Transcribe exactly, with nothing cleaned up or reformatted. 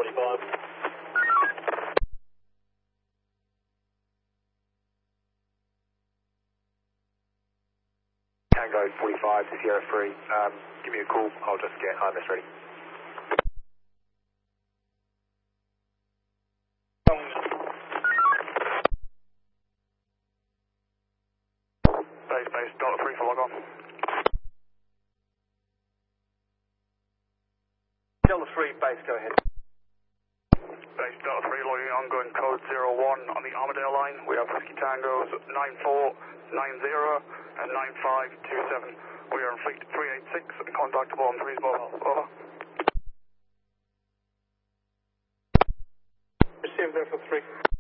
forty-five. Tango forty-five to Sierra three. Um, give me a call. I'll just get I M S ready. Base, base, Delta three for log on. Delta three, base, go ahead. Base Delta three logging on, going code zero one on the Armadale line. We have Whiskey Tangos nine four nine zero and nine five two seven. We are in fleet three eight six and contactable on three's mobile. Over. Received there for three.